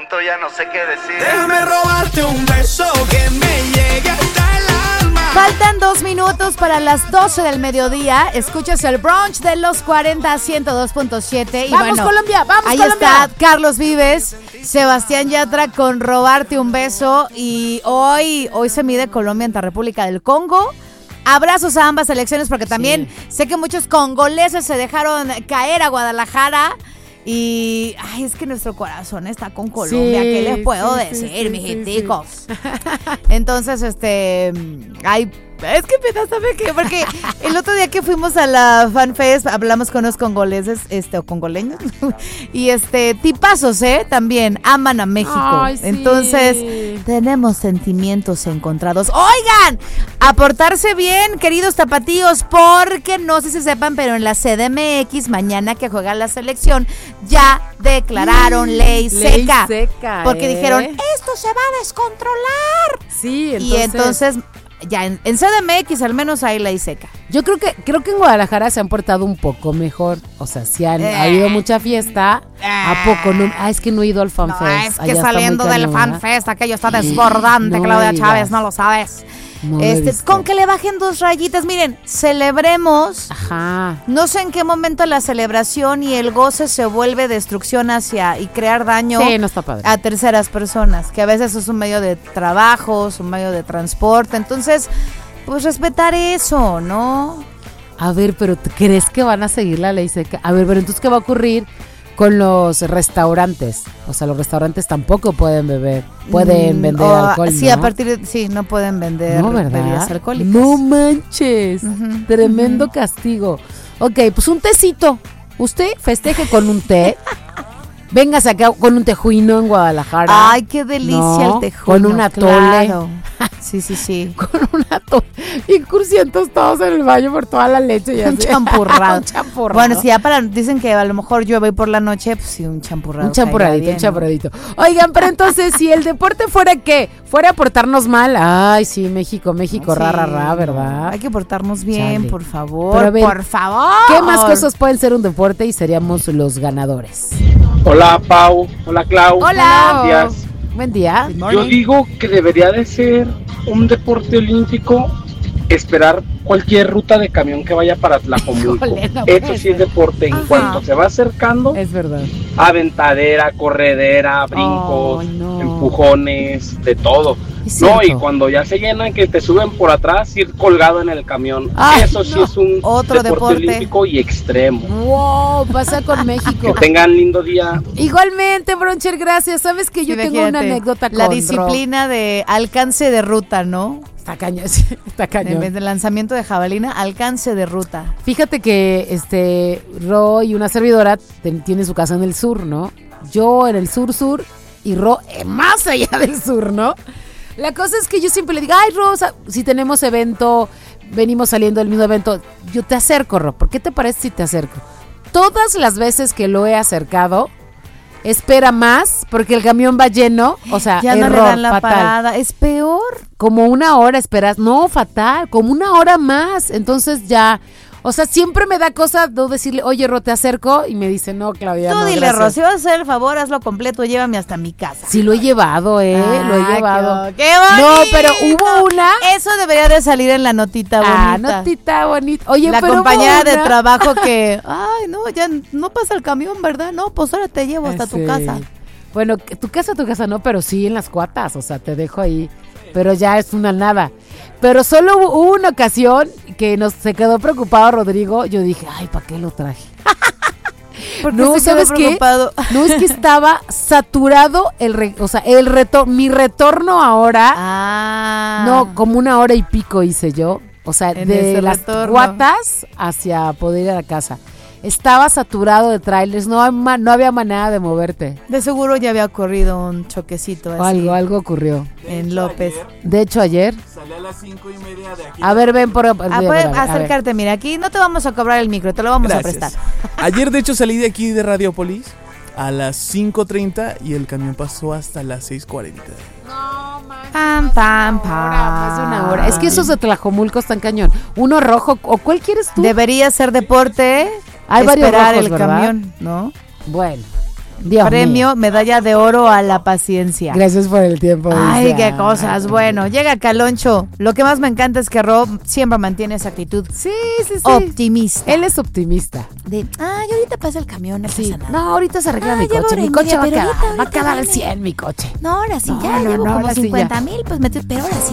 pronto ya no sé qué decir. Déjame robarte un beso que me llegue hasta el alma. Faltan 2 minutos para las 12 del mediodía. Escuchas el brunch de los 40 102.7. Y ¡Vamos, bueno, Colombia! ¡Vamos, ahí Colombia! está Carlos Vives, Sebastián Yatra con Robarte un beso. Y hoy se mide Colombia ante República del Congo. Abrazos a ambas selecciones porque también sé que muchos congoleses se dejaron caer a Guadalajara. Y es que nuestro corazón está con Colombia. ¿Qué les puedo decir, mijiticos? Entonces, es que me da, ¿sabe qué? Porque el otro día que fuimos a la FanFest hablamos con los congoleses, o congoleños, y tipazos, también aman a México. Ay, sí. Entonces, tenemos sentimientos encontrados. Oigan, a portarse bien, queridos tapatíos, porque no sé si sepan, pero en la CDMX, mañana que juega la selección, ya declararon ley seca. Porque dijeron, esto se va a descontrolar. Sí, Y entonces ya en CDMX al menos hay ley seca. Yo creo que en Guadalajara se han portado un poco mejor. O sea, sí ha habido mucha fiesta. ¿A poco? No, es que no he ido al FanFest. No, es que allá saliendo del FanFest, aquello está desbordante, No Claudia digas. Chávez, no lo sabes. No lo he visto. Con que le bajen 2 rayitas, miren, celebremos. Ajá. No sé en qué momento la celebración y el goce se vuelve destrucción y crear daño Sí, no está padre. a terceras personas, que a veces es un medio de trabajo, es un medio de transporte. Entonces, pues respetar eso, ¿no? A ver, pero ¿tú crees que van a seguir la ley seca? A ver, pero entonces, ¿qué va a ocurrir con los restaurantes? O sea, los restaurantes tampoco pueden beber, pueden vender alcohol, Sí, ¿no? a partir de, sí, no pueden vender No, ¿verdad? bebidas alcohólicas. No manches, tremendo castigo. Ok, pues un tecito. Usted festeje con un té. Véngase acá con un tejuino en Guadalajara. Ay, qué delicia No, el tejuino. con un atole. Claro. Sí. Con un atole. Y cursientos todos en el baño por toda la leche. Y Un así. champurrado. Un champurrado. Bueno, si ya dicen que a lo mejor llueve por la noche, pues sí, un champurrado. Un champuradito. Oigan, pero entonces, si el deporte fuera ¿qué? Fuera a portarnos mal. Ay, sí, México, ra, ¿verdad? Hay que portarnos bien, Chale. por favor. Pero a ver, por favor. ¿Qué más cosas pueden ser un deporte y seríamos los ganadores? Hola Pau, hola Clau. Hola. Buenos días. Buen día. Yo digo que debería de ser un deporte olímpico esperar cualquier ruta de camión que vaya para Tlajomulco. Híjole, no Eso puede sí es ser. deporte. En Ajá. cuanto se va acercando, Es verdad. aventadera, corredera, brincos, Ay, no. empujones, de todo. Es No, y cierto. cuando ya se llenan, que te suben por atrás, ir colgado en el camión. Ay, Eso sí no. es un Otro deporte. olímpico y extremo. Wow, pasa con Que México. tengan lindo día. Igualmente, Broncher, gracias. Sabes que yo tengo una Imagínate, anécdota con la disciplina de alcance de ruta, ¿no? Rob. Está cañón, sí, está En cañón. vez de lanzamiento de jabalina, alcance de ruta. Fíjate que Ro y una servidora tiene su casa en el sur, ¿no? Yo en el sur y Ro más allá del sur, ¿no? La cosa es que yo siempre le digo, ay, Rosa, si tenemos evento, venimos saliendo del mismo evento, yo te acerco, Ro. ¿Por qué te parece si te acerco? Todas las veces que lo he acercado, espera más porque el camión va lleno, o sea, Ya no error, le dan la fatal. parada. Es peor. Como 1 hora esperas, no, fatal, como 1 hora más, entonces ya, o sea, siempre me da cosa de decirle, oye, Ro, te acerco, y me dice, no, Claudia, Tú no, dile, gracias. Ro, si vas a hacer el favor, hazlo completo, llévame hasta mi casa. Sí lo he llevado, lo he llevado. ¡Qué bonito! No, pero hubo una. Eso debería de salir en la notita bonita. Notita bonita. Oye, La pero compañera hubo de una- trabajo que, ay, no, ya no pasa el camión, ¿verdad? No, pues ahora te llevo hasta tu Sí. casa. Bueno, tu casa no, pero sí en las cuatas, o sea, te dejo ahí. Pero ya es una nada. Pero solo hubo una ocasión que se quedó preocupado Rodrigo. Yo dije, ay, ¿para qué lo traje? ¿Por qué No, se quedó ¿sabes qué? preocupado? No, es que estaba saturado mi retorno ahora. Ah. No, como 1 hora y pico hice yo. O sea, En de ese las retorno. Guatas hacia poder ir a la casa. Estaba saturado de trailers, no había manera de moverte. De seguro ya había ocurrido un choquecito así. Algo ocurrió. En López. De hecho, ayer. Salí a las 5:30 de aquí. A ver, ven por. Puedes acércate, mira, aquí no te vamos a cobrar el micro, te lo vamos Gracias. a prestar. Ayer, de hecho, salí de aquí de Radiópolis a las 5:30 y el camión pasó hasta las 6:40. Pam, pam, pam. Más de 1 hora. Es que esos de Tlajomulco están cañón. Uno rojo, ¿o cuál quieres tú? Debería ser deporte Hay varios esperar rojos, el ¿verdad? camión, ¿no? Bueno. Dios Premio Medalla de Oro a la Paciencia. Gracias por el tiempo. Ay, dice. qué cosas. Bueno, llega Caloncho. Lo que más me encanta es que Rob siempre mantiene esa actitud Sí. optimista. Él es optimista. De, ahorita pasa el camión, no Sí. pasa nada. No, ahorita se arregla mi llevo coche. hora Mi y coche media, va a pero quedar, ahorita va a quedar al viene. 100 mi coche. No, ahora sí, No, ya no, llevo no, como ahora sí 50,000, pues pero ahora sí